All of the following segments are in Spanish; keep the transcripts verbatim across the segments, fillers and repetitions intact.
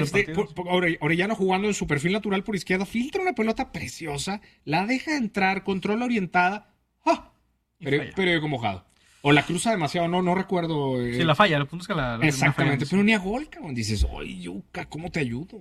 Este, por, por, Orellano jugando en su perfil natural por izquierda, filtra una pelota preciosa, la deja entrar, controla orientada, ¡ah! Pero, periódico mojado. O la cruza demasiado, no, no recuerdo. Eh. Sí, la falla, el punto es que la... la Exactamente, pero ni a gol, cabrón. Dices, oye, Yuka, ¿cómo te ayudo?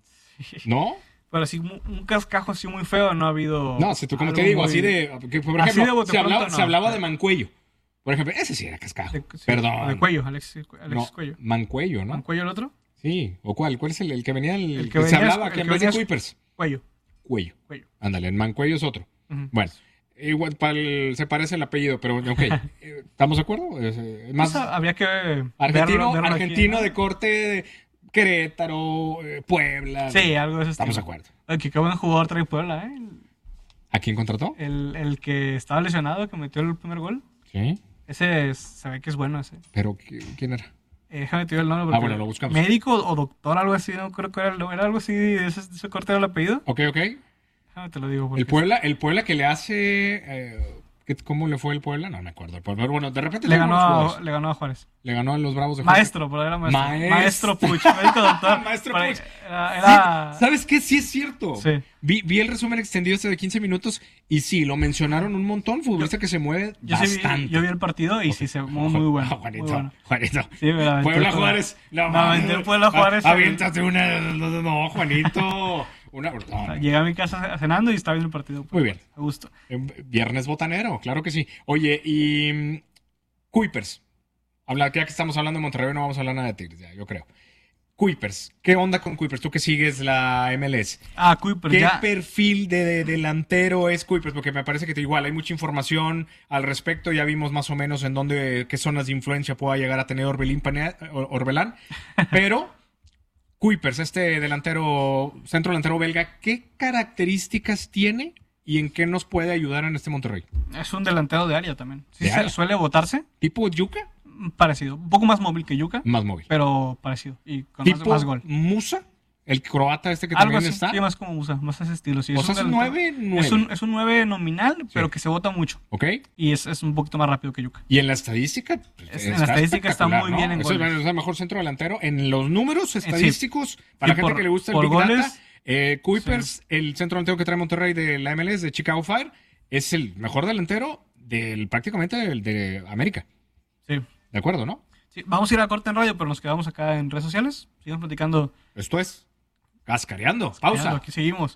¿No? Pero así, un cascajo así muy feo no ha habido... No, si tú, como te digo, muy... así de... Que, por ejemplo, de se, hablaba, no. se hablaba de Mancuello. Por ejemplo, ese sí era cascajo. De, sí, Perdón. De Cuello, Alex, Alex no, Cuello. Mancuello, ¿no? ¿Mancuello el otro? Sí, ¿o cuál? ¿Cuál es el, el que venía? El, el que, que venía, se hablaba que en vez de es... Kuipers. Cuello. Cuello. Cuello. Ándale, el Mancuello es otro. Uh-huh. Bueno, igual el, se parece el apellido, pero ok. ¿Estamos de acuerdo? Es, más, o sea, habría que argentino, verlo, verlo argentino aquí, de ¿no? corte de Querétaro, Puebla. Sí, algo de eso. Estamos de acuerdo. Oye, qué buen jugador trae Puebla, ¿eh? ¿A quién contrató? El, el que estaba lesionado, que metió el primer gol. Sí. Ese se ve que es bueno, ese. ¿Pero quién era? Eh, déjame te digo el nombre. Ah, bueno, lo buscamos. Médico o doctor, algo así, no creo que era, era algo así, de ese, de ese corte era el apellido. Ok, ok. Déjame te lo digo. El Puebla, el Puebla que le hace... Eh, ¿Cómo le fue el Puebla? No me acuerdo. Pero bueno, de repente... Le ganó, a, le ganó a Juárez. Le ganó a los Bravos de Juárez. Maestro, pero era maestro. Maestro, maestro Puch, médico doctor. Maestro Para, Puch. Era, era... Sí, ¿sabes qué? Sí es cierto. Sí. Vi, vi el resumen extendido este de quince minutos y sí, lo mencionaron un montón. Futbolista yo, que se mueve yo bastante. Sí vi, yo vi el partido y okay. sí se mueve muy bueno. Juanito, muy bueno. Juanito. Sí, Puebla Juárez. No, no Puebla Juárez. Aviéntate una... No, no, Juanito... Una, no. Llegué a mi casa cenando y estaba viendo el partido. Muy bien. A gusto. Viernes botanero, claro que sí. Oye, y um, Kuipers. Habla, ya que estamos hablando de Monterrey, no vamos a hablar nada de Tigres, ya, yo creo. Kuipers. ¿Qué onda con Kuipers? Tú que sigues la M L S. Ah, Kuipers. ¿Qué ya. perfil de, de delantero es Kuipers? Porque me parece que igual hay mucha información al respecto. Ya vimos más o menos en dónde, qué zonas de influencia pueda llegar a tener Orbelín Pane, Orbelán. Pero... Kuipers, este delantero, centro delantero belga, ¿qué características tiene y en qué nos puede ayudar en este Monterrey? Es un delantero de área también. Sí, ¿De área? Suele botarse. ¿Tipo Yuka? Parecido. Un poco más móvil que Yuka. Más móvil. Pero parecido. Y con ¿Tipo más, más gol. Musa? El croata este que Algo también así, está. Sí, más como Musa, más ese estilo. Sí, O es sea, es un nueve, nueve. Es un, es un nueve nominal, sí. Pero que se bota mucho. Ok. Y es, es un poquito más rápido que Yuka. Y en la estadística. Es, en la estadística está muy ¿no? bien en Eso goles. es el mejor centro delantero. En los números estadísticos, sí. Para la gente por, que le gusta el por Big goles, Data, eh, Kuipers, sí. El centro delantero que trae Monterrey de la M L S, de Chicago Fire, es el mejor delantero del prácticamente del, de América. Sí. ¿De acuerdo, no? Sí. Vamos a ir a corte en radio, pero nos quedamos acá en redes sociales. Sigamos platicando. Esto es Cascareando. Pausa. Aquí seguimos.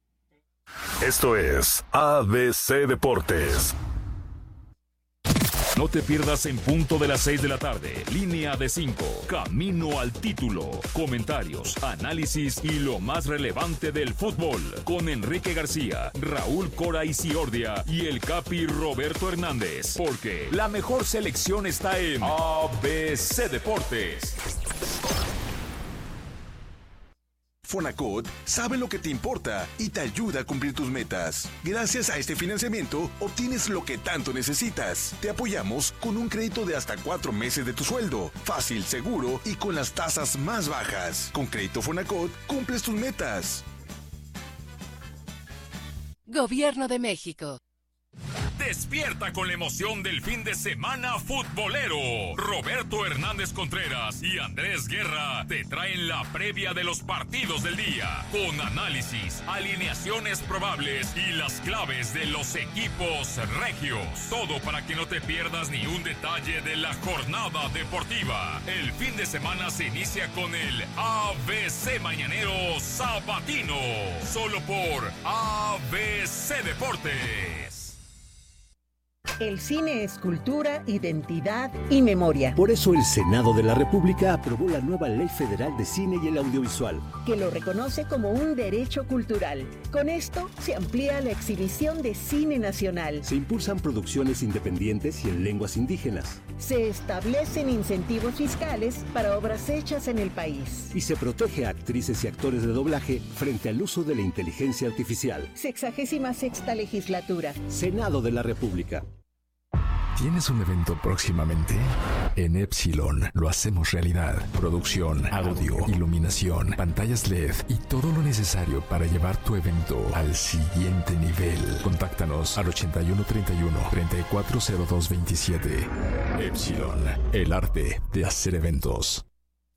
Esto es A B C Deportes. No te pierdas en punto de las seis de la tarde. Línea de cinco. Camino al título. Comentarios, análisis y lo más relevante del fútbol. Con Enrique García, Raúl Cora Isiordia y el Capi Roberto Hernández. Porque la mejor selección está en A B C Deportes. Fonacot sabe lo que te importa y te ayuda a cumplir tus metas. Gracias a este financiamiento, obtienes lo que tanto necesitas. Te apoyamos con un crédito de hasta cuatro meses de tu sueldo. Fácil, seguro y con las tasas más bajas. Con Crédito Fonacot, cumples tus metas. Gobierno de México. Despierta con la emoción del fin de semana futbolero. Roberto Hernández Contreras y Andrés Guerra te traen la previa de los partidos del día, con análisis, alineaciones probables y las claves de los equipos regios. Todo para que no te pierdas ni un detalle de la jornada deportiva. El fin de semana se inicia con el A B C Mañanero Sabatino, solo por A B C Deportes. El cine es cultura, identidad y memoria. Por eso el Senado de la República aprobó la nueva Ley Federal de Cine y el Audiovisual, que lo reconoce como un derecho cultural. Con esto se amplía la exhibición de cine nacional. Se impulsan producciones independientes y en lenguas indígenas. Se establecen incentivos fiscales para obras hechas en el país. Y se protege a actrices y actores de doblaje frente al uso de la inteligencia artificial. Sexagésima sexta legislatura. Senado de la República. ¿Tienes un evento próximamente? En Epsilon lo hacemos realidad. Producción, audio, iluminación, pantallas L E D y todo lo necesario para llevar tu evento al siguiente nivel. Contáctanos al ochenta y uno treinta y uno, treinta y cuatro cero dos veintisiete. Epsilon, el arte de hacer eventos.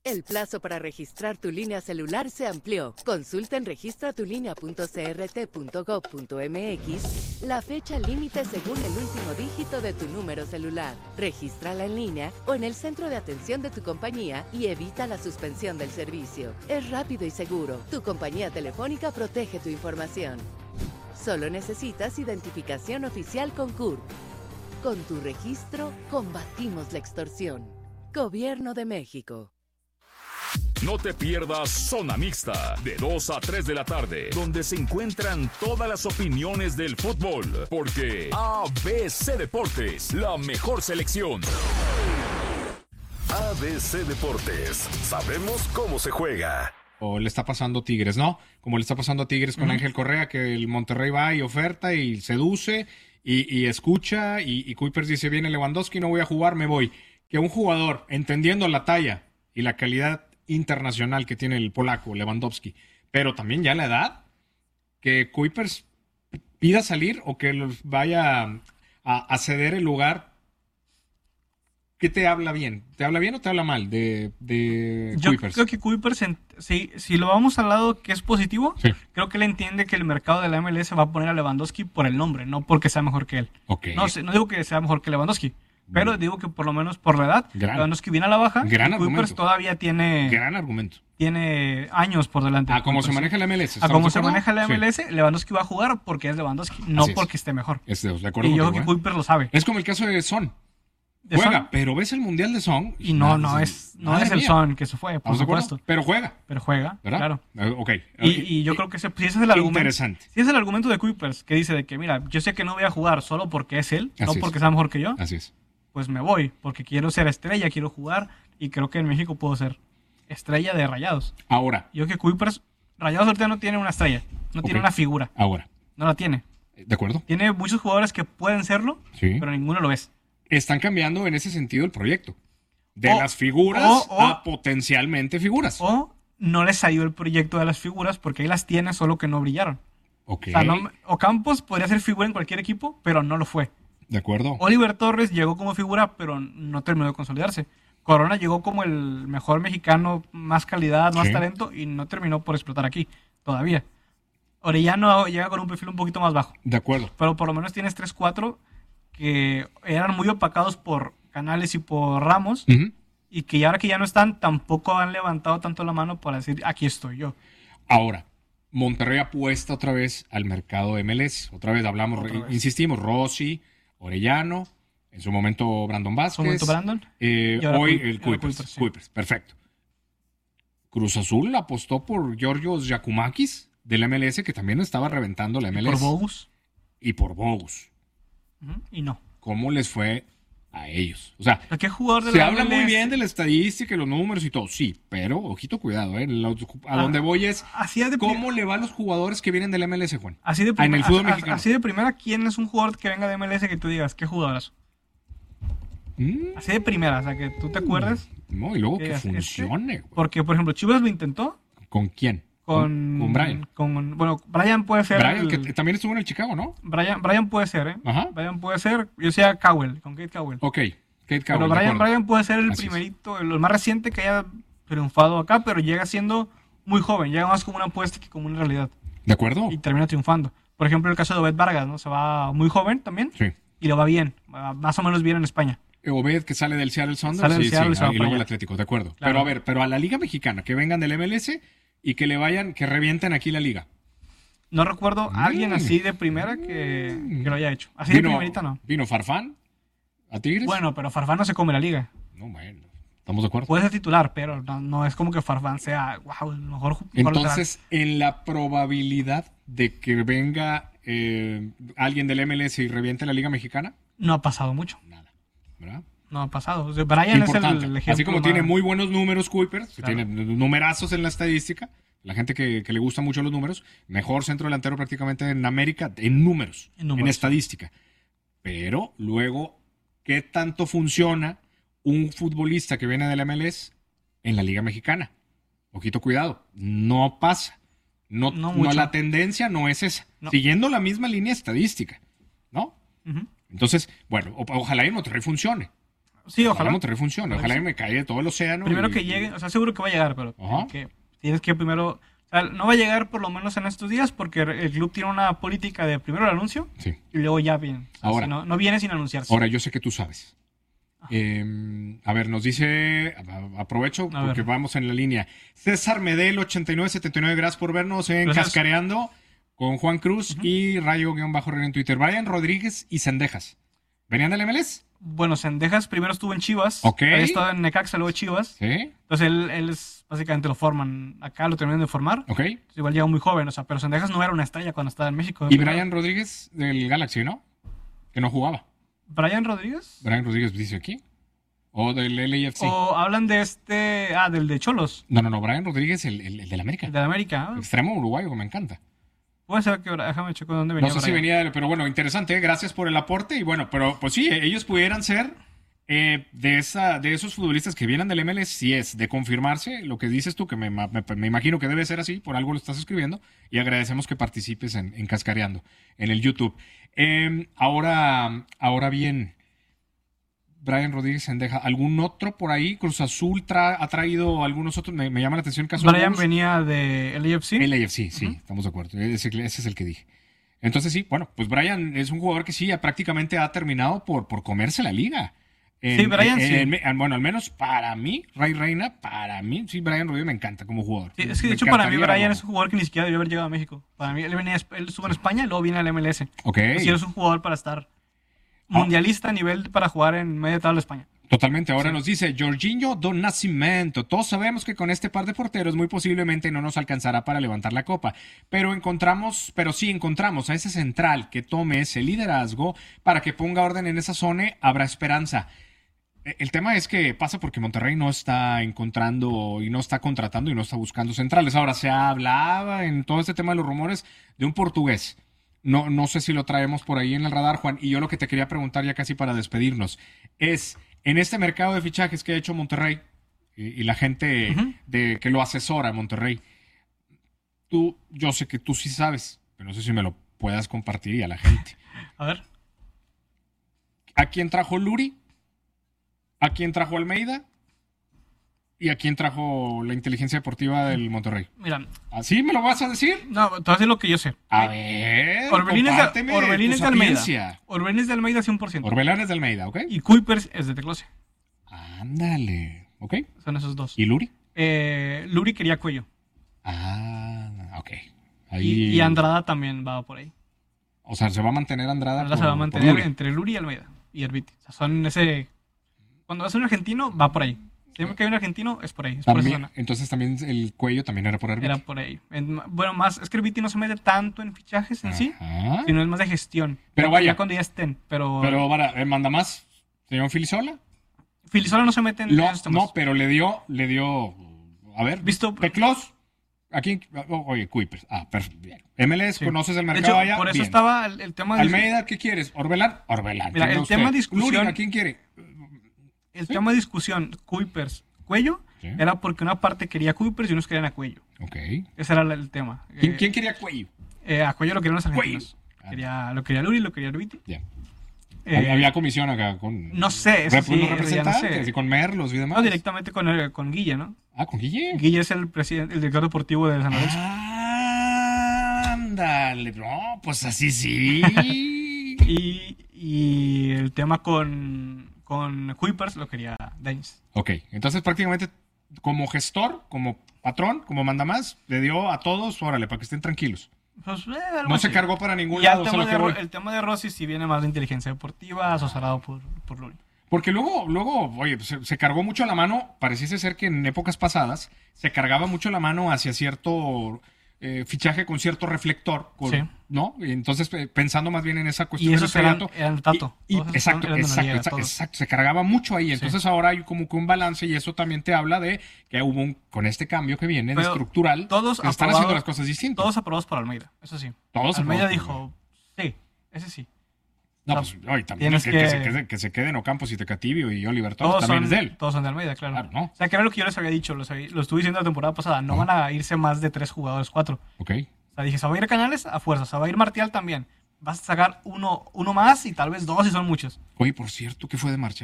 El plazo para registrar tu línea celular se amplió. Consulta en registra tu línea punto c r t punto gov punto m x la fecha límite según el último dígito de tu número celular. Regístrala en línea o en el centro de atención de tu compañía y evita la suspensión del servicio. Es rápido y seguro. Tu compañía telefónica protege tu información. Solo necesitas identificación oficial con C U R P. Con tu registro, combatimos la extorsión. Gobierno de México. No te pierdas Zona Mixta, de dos a tres de la tarde, donde se encuentran todas las opiniones del fútbol, porque A B C Deportes, la mejor selección. A B C Deportes, sabemos cómo se juega. O le está pasando a Tigres, ¿no? Como le está pasando a Tigres con uh-huh. Ángel Correa, que el Monterrey va y oferta y seduce y, y escucha, y, y Kuipers dice, viene Lewandowski, no voy a jugar, me voy. Que un jugador, entendiendo la talla y la calidad internacional que tiene el polaco Lewandowski, pero también ya la edad, que Kuipers pida salir o que los vaya a, a ceder el lugar. ¿Qué te habla bien? ¿Te habla bien o te habla mal de, de Yo Kuipers? creo que Kuipers, si, si lo vamos al lado que es positivo, sí. creo que él entiende que el mercado de la M L S va a poner a Lewandowski por el nombre, no porque sea mejor que él. Okay. No, no digo que sea mejor que Lewandowski, pero mm. digo que por lo menos por la edad, gran, Lewandowski viene a la baja, gran y Kuipers todavía tiene... Gran argumento. Tiene años por delante. A cómo se maneja la M L S. A cómo se maneja la M L S, sí. Lewandowski va a jugar porque es Lewandowski, no porque esté mejor. Es de, de acuerdo y yo contigo, creo que ¿eh? Kuipers lo sabe. Es como el caso de Son. ¿De juega, Son? Pero ves el Mundial de Son. Y no, no es, no es el mía. Son que se fue, por supuesto. Pero juega. Pero juega, ¿verdad? Claro. Uh, ok. Y, y yo creo que ese, si ese es el argumento. Interesante. Si ese es el argumento de Kuipers, que dice de que, mira, yo sé que no voy a jugar solo porque es él, Así no es. porque sea mejor que yo. Así es. Pues me voy, porque quiero ser estrella, quiero jugar, y creo que en México puedo ser estrella de Rayados. Ahora. Yo que Kuipers, Rayados ahorita no tiene una estrella, no okay. tiene una figura. Ahora. No la tiene. ¿De acuerdo? Tiene muchos jugadores que pueden serlo, sí. pero ninguno lo es. Están cambiando en ese sentido el proyecto. De o, las figuras o, o, a potencialmente figuras. O no les salió el proyecto de las figuras porque ahí las tiene, solo que no brillaron. Okay. O sea, no, Ocampos podría ser figura en cualquier equipo, pero no lo fue. De acuerdo. Oliver Torres llegó como figura, pero no terminó de consolidarse. Corona llegó como el mejor mexicano, más calidad, más sí. talento, y no terminó por explotar aquí, todavía. Orellano llega con un perfil un poquito más bajo. De acuerdo. Pero por lo menos tienes tres cuatro que eran muy opacados por Canales y por Ramos, uh-huh. y que ahora que ya no están, tampoco han levantado tanto la mano para decir, aquí estoy yo. Ahora, Monterrey apuesta otra vez al mercado M L S. Otra vez hablamos, otra vez. insistimos, Rossi, Orellano, en su momento Brandon Vázquez. ¿En su momento Brandon? Eh, hoy el Kuipers. Kuipers, sí. Kuipers, perfecto. Cruz Azul apostó por Georgios Giacomakis del M L S, que también estaba reventando la M L S. ¿Y por Bogus? Y por Bogus. Uh-huh. Y no. ¿Cómo les fue a ellos? O sea, ¿qué jugador de se la habla M L S? muy bien de la estadística y los números y todo, sí, pero ojito, cuidado, ¿eh? A ah, donde voy es de cómo le va a los jugadores que vienen del M L S, Juan. Así de ah, en el fútbol mexicano. Así de primera, ¿quién es un jugador que venga de M L S que tú digas, qué jugadorazo? Mm. Así de primera, o sea, que tú te acuerdes. No, y luego que, que funcione. Este, porque, por ejemplo, Chivas lo intentó. ¿Con quién? Con, con Brian. Con, bueno, Brian puede ser. Brian, el, que también estuvo en el Chicago, ¿no? Brian, Brian puede ser, ¿eh? Ajá. Brian puede ser. Yo decía Cowell, con Kate Cowell. Ok, Kate Cowell. Pero Brian, Brian puede ser el Así primerito, es. el más reciente que haya triunfado acá, pero llega siendo muy joven. Llega más como una apuesta que como una realidad. ¿De acuerdo? Y termina triunfando. Por ejemplo, el caso de Obed Vargas, ¿no? Se va muy joven también. Sí. Y lo va bien. Más o menos bien en España. Obed que sale del Seattle Sounders. Sale del sí, Seattle sí, y luego el Atlético, de acuerdo. Claro. Pero a ver, pero a la Liga Mexicana, que vengan del M L S y que le vayan, que revienten aquí la liga. No recuerdo a alguien Mm. así de primera que, Mm. que lo haya hecho. Así vino, de primerita no. ¿Vino Farfán a Tigres? Bueno, pero Farfán no se come la liga. No, bueno, estamos de acuerdo. Puede ser titular, pero no, no es como que Farfán sea, wow, el mejor jugador. Entonces, en la probabilidad de que venga eh, alguien del M L S y reviente la Liga Mexicana, no ha pasado mucho. Nada, ¿verdad? No ha pasado. O sea, Brian Importante. es el ejemplo. Así como más... tiene muy buenos números Kuipers, Claro. tiene numerazos en la estadística, la gente que, que le gusta mucho los números, mejor centro delantero prácticamente en América, en números, En números. en estadística. Pero luego, ¿qué tanto funciona un futbolista que viene del M L S en la Liga Mexicana? Poquito cuidado, no pasa. No, No no, mucho. la tendencia no es esa. No. Siguiendo la misma línea estadística, ¿no? Ujú. Entonces, bueno, o- ojalá en Monterrey funcione. Sí, ojalá. Monterrey funcione, Ojalá ojalá que que me caiga de todo el océano. Primero y- que llegue, o sea, seguro que va a llegar, pero Ajá. que tienes que primero... O sea, no va a llegar por lo menos en estos días porque el club tiene una política de primero el anuncio Sí. y luego ya viene. O sea, Ahora. si no, no viene sin anunciarse. Ahora, yo sé que tú sabes. Eh, a ver, nos dice, a- aprovecho A porque ver. vamos en la línea. César Medel, ochenta y nueve setenta y nueve, gracias por vernos en Gracias. Cascareando con Juan Cruz y Rayo-Bajo en Twitter. Brian Rodríguez y Cendejas. ¿Venían del M L S? Bueno, Cendejas primero estuvo en Chivas. Ok. Había estado en Necaxa, luego Chivas. Sí. Entonces él, él es, básicamente lo forman. Acá lo terminan de formar. Ok. Entonces, igual llega muy joven, o sea, pero Cendejas no era una estrella cuando estaba en México. Y Brian Rodríguez del Galaxy, ¿no? Que no jugaba. ¿Brian Rodríguez? Brian Rodríguez dice aquí. O del L A F C. O hablan de este. Ah, del de Cholos. No, no, no. Brian Rodríguez, el, el, el del América. El de América. Ah, Extremo uruguayo, que me encanta. puede ser que. Déjame checar dónde venía. No sé si Brian. venía, de- pero bueno, interesante, ¿eh? Gracias por el aporte. Y bueno, pero pues sí, ellos pudieran ser eh, de esa de esos futbolistas que vienen del M L S, si es de confirmarse lo que dices tú, que me, me- me imagino que debe ser así, por algo lo estás escribiendo, y agradecemos que participes en, en Cascareando, en el YouTube. Eh, ahora, ahora bien, Brian Rodríguez Sendeja, ¿algún otro por ahí? Cruz Azul tra- ha traído algunos otros, me, me llama la atención el caso Brian Wolves. venía de L A F C. L A F C, sí, estamos de acuerdo. Ese, ese es el que dije. Entonces sí, bueno, pues Brian es un jugador que sí, ya prácticamente ha terminado por, por comerse la liga. En- Sí, Brian, en- sí. en- en- bueno, al menos para mí, Ray Reina, para mí, sí, Brian Rodríguez me encanta como jugador. Sí, es que de Me hecho para mí encantaría Brian verlo. es un jugador que ni siquiera debió haber llegado a México. Para mí él, venía, él estuvo en España y luego viene al M L S. Ok, Así es un jugador para estar mundialista a nivel para jugar en media tabla de España. totalmente. Ahora nos dice Jorginho do Nascimento. Todos sabemos que con este par de porteros muy posiblemente no nos alcanzará para levantar la copa. Pero encontramos, pero sí encontramos a ese central que tome ese liderazgo para que ponga orden en esa zona, habrá esperanza. El tema es que pasa porque Monterrey no está encontrando y no está contratando y no está buscando centrales. Ahora, se hablaba en todo este tema de los rumores de un portugués. No, no sé si lo traemos por ahí en el radar, Juan. Y yo lo que te quería preguntar ya casi para despedirnos es, en este mercado de fichajes que ha hecho Monterrey y, y la gente Ujú. de, que lo asesora Monterrey, tú, yo sé que tú sí sabes, pero no sé si me lo puedas compartir y a la gente. A ver. ¿A quién trajo Luri? ¿A quién trajo Almeida? ¿Y a quién trajo la inteligencia deportiva del Monterrey? Mira, ¿Así me lo vas a decir? no, te voy a decir lo que yo sé. A ver, Orbelín es de, compárteme Orbelín tu es de Almeida. sapiencia. Orbelín es de Almeida cien por ciento. Orbelán es de Almeida, ¿ok? Y Kuipers es de Teclose. Ándale, ¿ok? Son esos dos. ¿Y Luri? Eh, Luri quería cuello. Ah, ok. Y, Ahí, y Andrada también va por ahí. O sea, se va a mantener Andrada. Andrada por- se va a por mantener Luri. entre Luri y Almeida. Y Herbiti. O sea, son ese... Cuando vas a un argentino, va por ahí. Siempre que hay un argentino, es por ahí. Es por esa También, zona. entonces también el cuello también era por Herbiti. Era por ahí. En- bueno, más... Es que Herbiti no se mete tanto en fichajes en sí, Ajá. sino es más de gestión. Pero Ya- vaya. Ya cuando ya estén. Pero... Pero, para, eh, manda más, señor Filisola. Filisola no se mete en No, esos temas. no, pero le dio, le dio, a ver, Visto- Teclos, aquí, oh, oye, Kuipers, ah, perfecto, bien. M L S, Sí. conoces el De mercado hecho, allá, por eso bien. estaba el, el tema de... Almeida, ¿qué quieres? ¿Orbelán? Orbelán. Mira, ¿quién el va tema usted? discusión- Luri, ¿a quién quiere? El Sí. tema de discusión, Kuipers, Cuello, Sí. era porque una parte quería Kuipers y unos querían a Cuello. Ok. Ese era el, el tema. ¿Quién, Eh, quién quería cuello? eh, a Cuello lo querían los argentinos. Cuello. Quería, lo quería Luri, lo quería Herbiti. Bien. Eh, Había comisión acá con... no sé, eso Rep- sí, unos eso ya no representantes, sé. y con Merlos y demás. No, directamente con, el- con Guille, ¿no? Ah, con Guille. Guille es el presidente, el director deportivo de San Lorenzo. Ah, ándale, no, pues así sí. Y, y el tema con, con Kuipers lo quería Denis. Ok, entonces prácticamente como gestor, como patrón, como mandamás, le dio a todos, órale, para que estén tranquilos. Pues, eh, algo No se así. cargó para ningún Y ya lado. el eso es tema, lo de, que Ro- voy. el tema de Rossi sí viene más de inteligencia deportiva, asesorado por, por Luri. Porque luego, luego, oye, se, se cargó mucho la mano, pareciese ser que en épocas pasadas se cargaba mucho la mano hacia cierto eh, fichaje con cierto reflector, con- Sí. ¿no? Y entonces, eh, pensando más bien en esa cuestión Y del esos eran, estrellato, eran Tato. Y, y- Todos esos exacto, eran de exacto, Noriega, exacto, todos. exacto, se cargaba mucho ahí. Entonces ahora hay como que un balance y eso también te habla de que hubo un, con este cambio que viene de Pero estructural, todos que están aprobados- haciendo las cosas distintas. Todos aprobados por Almeida, eso sí. Todos Almeida aprobados por dijo, sí, ese sí. No, o pues sea, oye, también tienes que, que- que se quede, que se queden Ocampos y Tecatibio y Oliver Torres Todos también son, es de él. todos son de Almeida, claro. Claro, ¿no? O sea, que era lo que yo les había dicho, los había- lo estuve diciendo la temporada pasada, no Ah. van a irse más de tres jugadores, cuatro. Ok. O sea, dije, se va a ir Canales a fuerza, se va a ir Martial también. Vas a sacar uno, uno más y tal vez dos si son muchos. Oye, por cierto, ¿qué fue de Marshall?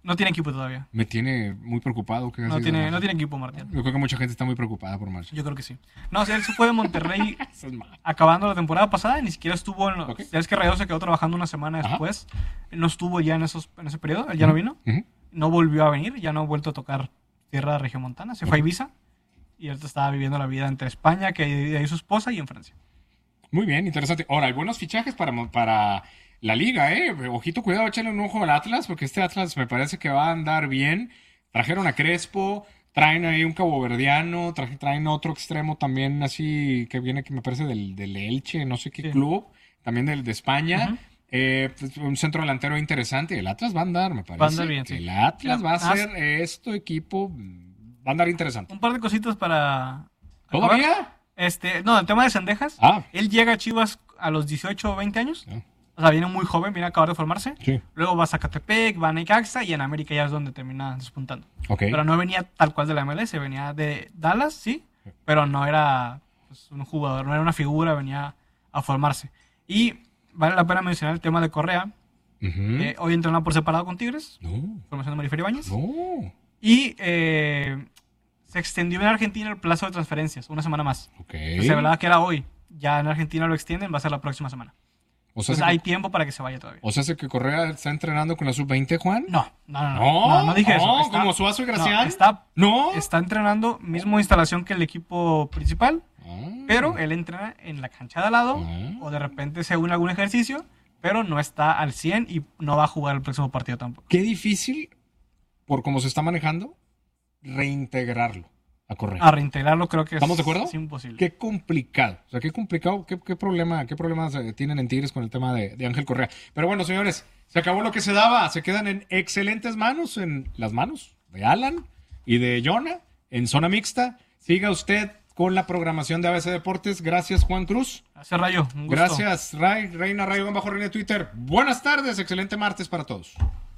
No tiene equipo todavía. Me tiene muy preocupado. Que No así tiene, de- no tiene equipo, Martial. Yo creo que mucha gente está muy preocupada por Marshall. Yo creo que sí. No, o sea, él se fue de Monterrey Eso es malo. acabando la temporada pasada y ni siquiera estuvo en... Ok. Ya es que Rayados se quedó trabajando una semana Ajá. después. Él no estuvo ya en, esos, en ese periodo. Él ya no vino. Ujú. No volvió a venir. Ya no ha vuelto a tocar tierra regiomontana. Se fue a Ibiza. Y ahorita estaba viviendo la vida entre España, que hay ahí su esposa, y en Francia. Muy bien, interesante. Ahora, hay buenos fichajes para, para la liga, ¿eh? Ojito, cuidado, échale un ojo al Atlas, porque este Atlas me parece que va a andar bien. Trajeron a Crespo, traen ahí un caboverdiano, traje, traen otro extremo también así que viene, que me parece del, del Elche, no sé qué Sí. club, también del de España. Ujú. Eh, pues, un centro delantero interesante. El Atlas va a andar, me parece. Va a andar bien, que sí. El Atlas va a Ah, ser eh, esto equipo, va a andar interesante. Un par de cositas para... ¿Todavía? Este, no, el tema de Cendejas. Ah. Él llega a Chivas a los dieciocho o veinte años. Ah. O sea, viene muy joven, viene a acabar de formarse. Sí. Luego va a Zacatepec, va a Necaxa y en América ya es donde termina despuntando. Ok. Pero no venía tal cual de la M L S, venía de Dallas, sí, pero no era pues, un jugador, no era una figura, venía a formarse. Y vale la pena mencionar el tema de Correa. Ujú. Eh, hoy entrenó por separado con Tigres, No, formación de Marifer Ibáñez. no. Y eh, se extendió en Argentina el plazo de transferencias, una semana más. Ok. Se hablaba que era hoy. Ya en Argentina lo extienden, va a ser la próxima semana. O sea, Entonces se- hay tiempo para que se vaya todavía. o sea, ¿se que Correa está entrenando con la sub veinte, Juan? No, no, no. No, No, no, no dije eso. no, Está- como Suazo y Gracián. no, está, No. está entrenando, mismo instalación que el equipo principal, Ah. pero él entrena en la cancha de al lado Ah. o de repente se une a algún ejercicio, pero no está al cien y no va a jugar el próximo partido tampoco. Qué difícil, por cómo se está manejando, reintegrarlo a Correa. A reintegrarlo creo que es, ¿Estamos de acuerdo? es imposible. Qué complicado. O sea, qué complicado, qué, qué problema, qué problemas eh, tienen en Tigres con el tema de, de Ángel Correa. Pero bueno, señores, se acabó lo que se daba. Se quedan en excelentes manos, en las manos de Alan y de Jonah, en zona mixta. Siga usted con la programación de A B C Deportes. Gracias, Juan Cruz. Gracias, Rayo. Un gusto. Gracias, Ray, Reina Rayo, bajo Reina de Twitter. Buenas tardes, excelente martes para todos.